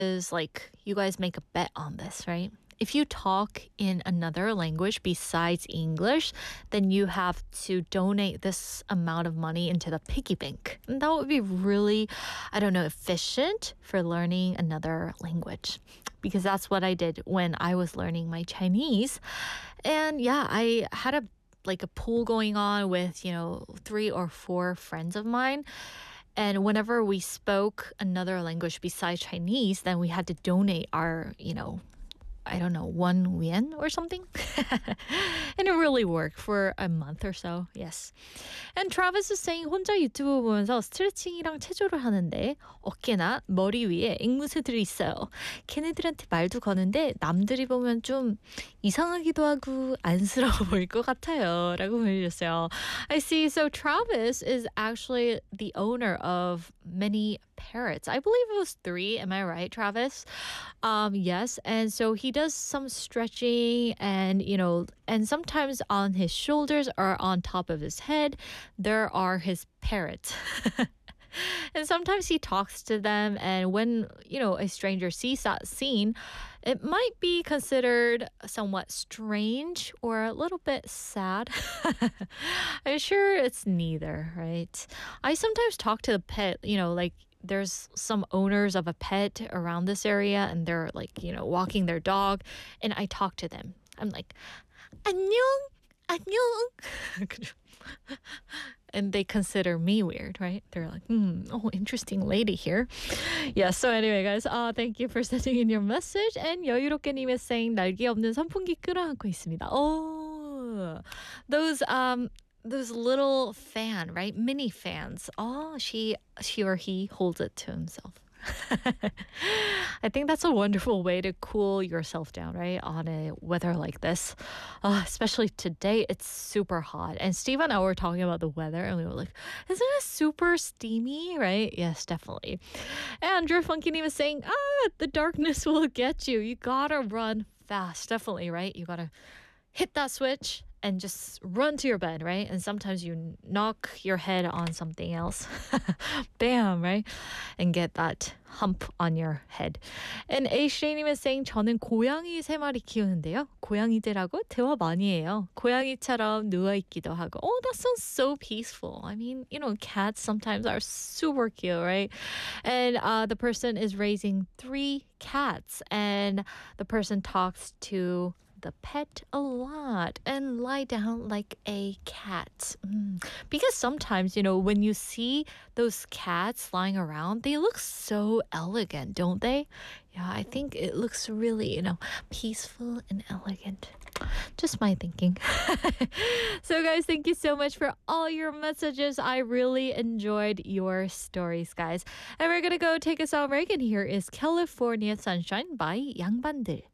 is like you guys make a bet on this, right? If you talk in another language besides English, then you have to donate this amount of money into the piggy bank. And that would be really, I don't know, efficient for learning another language. Because that's what I did when I was learning my Chinese. And yeah, I had a pool going on with, 3 or 4 friends of mine. And whenever we spoke another language besides Chinese, then we had to donate our, I don't know, 1 yuan or something. And it really worked for a month or so. Yes. And Travis is saying 혼자 유튜브 보면서 스트레칭이랑 체조를 하는데 어깨나 머리 위에 앵무새들이 있어요. 걔네들한테 말도 거는데 남들이 보면 좀 이상하기도 하고 안쓰러워 보일 것 같아요. 라고 보내주셨어요. I see. So Travis is actually the owner of many parrots. I believe it was 3. Am I right, Travis? Yes. And so he does some stretching and, and sometimes on his shoulders or on top of his head, there are his parrots. And sometimes he talks to them. And when, a stranger sees that scene, it might be considered somewhat strange or a little bit sad. I'm sure it's neither, right? I sometimes talk to the pet, like there's some owners of a pet around this area and they're like, walking their dog and I talk to them. I'm like, 안녕, 안녕. And they consider me weird, right? They're like, interesting lady here. Yeah, so anyway, guys, thank you for sending in your message. And 여유롭게님 is saying 날개 없는 선풍기 끌어안고 있습니다. Oh, those little fan, right? Mini fans. Oh, she or he holds it to himself. I think that's a wonderful way to cool yourself down, right? On a weather like this. Especially today, it's super hot. And Steve and I were talking about the weather and we were like, isn't it super steamy, right? Yes, definitely. And Drew Funky was saying, the darkness will get you. You gotta run fast. Definitely, right? You gotta hit that switch and just run to your bed, right? And sometimes you knock your head on something else. Bam, right? And get that hump on your head. And Ashay님 is saying, 저는 고양이 3마리 키우는데요. 고양이들하고 대화 많이 해요. 고양이처럼 누워있기도 하고. Oh, that sounds so peaceful. I mean, cats sometimes are super cute, right? And the person is raising 3 cats. And the person talks to the pet a lot and lie down like a cat. Because sometimes, when you see those cats lying around, they look so elegant, don't they? Yeah, I think it looks really, peaceful and elegant. Just my thinking. So guys, thank you so much for all your messages. I really enjoyed your stories, guys. And we're gonna go take a song break, and here is California Sunshine by 양반들.